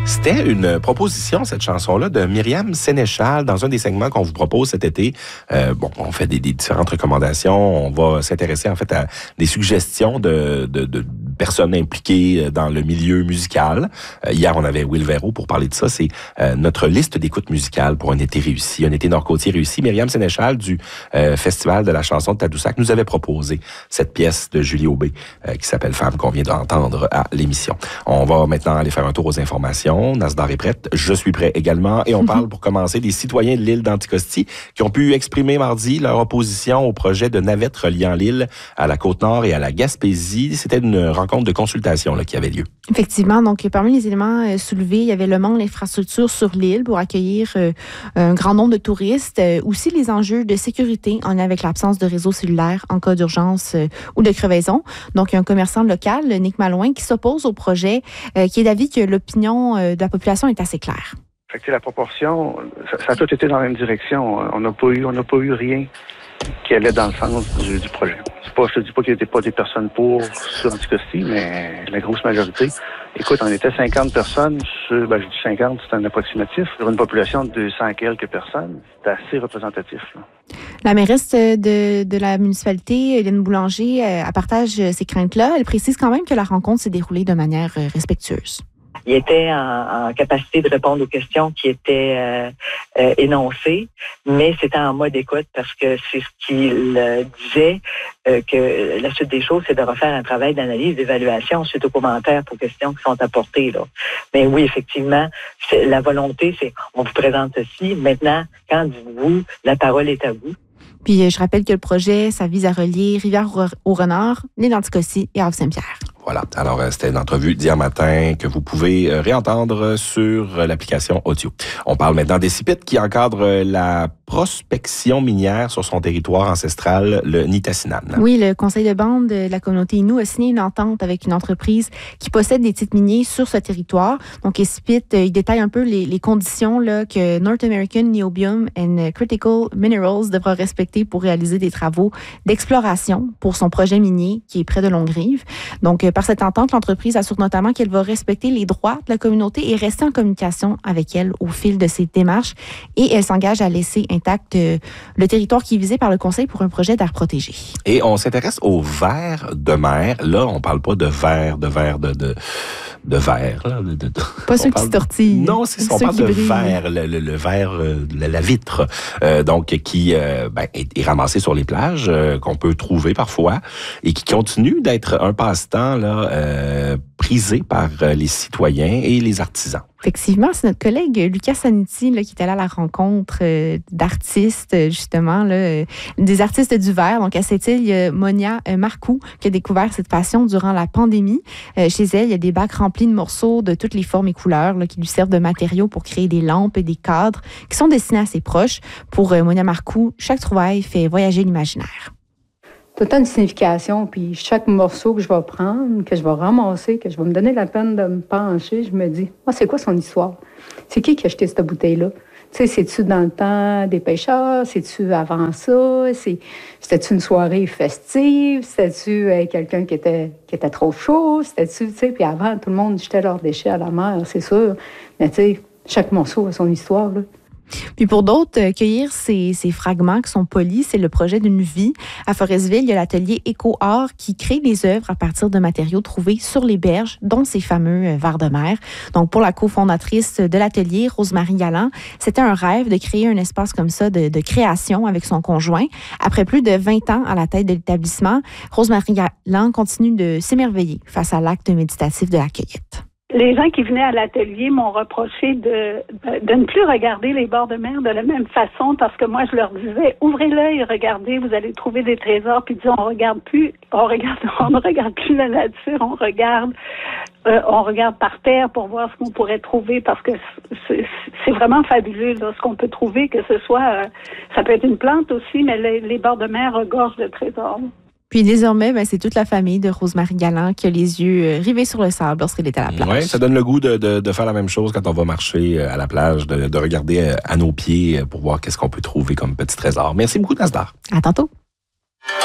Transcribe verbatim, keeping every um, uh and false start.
C'était une proposition, cette chanson-là, de Myriam Sénéchal, dans un des segments qu'on vous propose cet été. Euh, bon, on fait des, des différentes recommandations. On va s'intéresser, en fait, à des suggestions de, de, de personnes impliquées dans le milieu musical. Euh, hier, on avait Will Véro pour parler de ça. C'est euh, notre liste d'écoute musicale pour un été réussi, un été nord-côtier réussi. Myriam Sénéchal, du euh, Festival de la chanson de Tadoussac, nous avait proposé cette pièce de Julie Aubé euh, qui s'appelle Femme, qu'on vient d'entendre à l'émission. On va maintenant aller faire un tour aux informations. Nasdar est prête, je suis prêt également. Et on parle pour commencer des citoyens de l'île d'Anticosti qui ont pu exprimer mardi leur opposition au projet de navette reliant l'île à la Côte-Nord et à la Gaspésie. C'était une rencontre de consultation là, qui avait lieu. Effectivement, donc parmi les éléments euh, soulevés, il y avait le manque d'infrastructures sur l'île pour accueillir euh, un grand nombre de touristes. Euh, aussi les enjeux de sécurité en lien avec l'absence de réseau cellulaire en cas d'urgence euh, ou de crevaison. Donc, il y a un commerçant local, Nick Malouin, qui s'oppose au projet, euh, qui est d'avis que l'opinion euh, de la population est assez claire. Fait que la proportion, ça, ça a tout été dans la même direction. On n'a pas eu, on n'a pas eu rien qui allait dans le sens du, du projet. C'est pas, je te dis pas qu'il n'y était pas des personnes pour sur Anticosti, mais la grosse majorité. Écoute, on était cinquante personnes sur, ben je dis cinquante, c'est un approximatif, sur une population de deux cents quelques personnes. C'est assez représentatif, là. La mairesse de, de la municipalité, Hélène Boulanger, elle partage ces craintes-là. Elle précise quand même que la rencontre s'est déroulée de manière respectueuse. Il était en, en capacité de répondre aux questions qui étaient euh, euh, énoncées, mais c'était en mode écoute parce que c'est ce qu'il euh, disait, euh, que la suite des choses, c'est de refaire un travail d'analyse, d'évaluation suite aux commentaires, aux questions qui sont apportées, là. Mais oui, effectivement, c'est, la volonté, c'est on vous présente ceci. Maintenant, quand dites-vous, la parole est à vous. Puis je rappelle que le projet, ça vise à relier Rivière-au-Renard, l'île d'Anticosti et Havre-Saint-Pierre. Voilà. Alors, c'était une entrevue d'hier matin que vous pouvez réentendre sur l'application audio. On parle maintenant des CIPIT qui encadrent la prospection minière sur son territoire ancestral, le Nitassinan. Oui, le conseil de bande de la communauté Innu a signé une entente avec une entreprise qui possède des titres miniers sur ce territoire. Donc, les CIPIT, il détaille un peu les, les conditions là, que North American Niobium and Critical Minerals devra respecter pour réaliser des travaux d'exploration pour son projet minier qui est près de Longrive. Donc, par cette entente, l'entreprise assure notamment qu'elle va respecter les droits de la communauté et rester en communication avec elle au fil de ses démarches. Et elle s'engage à laisser intact euh, le territoire qui est visé par le Conseil pour un projet d'air protégé. Et on s'intéresse aux vers de mer. Là, on parle pas de vers, de vers, de, de, de verre. Là, de, de, pas ceux parle... qui se tortillent. Non, c'est ça. On parle de verre, le, le, le verre, euh, la, la vitre, euh, donc qui euh, ben, est, est ramassé sur les plages, euh, qu'on peut trouver parfois, et qui continue d'être un passe-temps là, euh, prisé par les citoyens et les artisans. Effectivement, c'est notre collègue Lucas Saniti là, qui est allé à la rencontre euh, d'artistes, justement, là, euh, des artistes du verre. Donc, à cette île, il y a Monia euh, Marcoux qui a découvert cette passion durant la pandémie. Euh, chez elle, il y a des bacs remplis de morceaux de toutes les formes et couleurs là, qui lui servent de matériaux pour créer des lampes et des cadres qui sont destinés à ses proches. Pour euh, Monia Marcoux, chaque trouvaille fait voyager l'imaginaire. Tout le temps une signification, puis chaque morceau que je vais prendre, que je vais ramasser, que je vais me donner la peine de me pencher, je me dis, ah, c'est quoi son histoire? C'est qui qui a acheté cette bouteille-là? Tu sais, c'est-tu dans le temps des pêcheurs? C'est-tu avant ça? C'est, c'était-tu une soirée festive? C'était-tu euh, quelqu'un qui était, qui était trop chaud? C'était-tu, tu sais, puis avant, tout le monde jetait leurs déchets à la mer, c'est sûr. Mais tu sais, chaque morceau a son histoire, là. Puis pour d'autres, euh, cueillir ces, ces fragments qui sont polis, c'est le projet d'une vie. À Forestville, il y a l'atelier Éco-Art qui crée des œuvres à partir de matériaux trouvés sur les berges, dont ces fameux euh, vers de mer. Donc pour la cofondatrice de l'atelier, Rosemary Galland, c'était un rêve de créer un espace comme ça de, de création avec son conjoint. Après plus de vingt ans à la tête de l'établissement, Rosemary Galland continue de s'émerveiller face à l'acte méditatif de la cueillette. Les gens qui venaient à l'atelier m'ont reproché de, de, de ne plus regarder les bords de mer de la même façon parce que moi, je leur disais, ouvrez l'œil, regardez, vous allez trouver des trésors. Puis disons, on regarde plus, on regarde, on ne regarde plus la nature, on regarde, euh, on regarde par terre pour voir ce qu'on pourrait trouver parce que c'est, c'est vraiment fabuleux là, ce qu'on peut trouver, que ce soit, euh, ça peut être une plante aussi, mais les, les bords de mer regorgent de trésors. Puis désormais, ben, c'est toute la famille de Rosemary Galland qui a les yeux rivés sur le sable lorsqu'elle est à la plage. Oui, ça donne le goût de, de, de faire la même chose quand on va marcher à la plage, de, de regarder à nos pieds pour voir qu'est-ce qu'on peut trouver comme petit trésor. Merci beaucoup, Nasdar. À tantôt.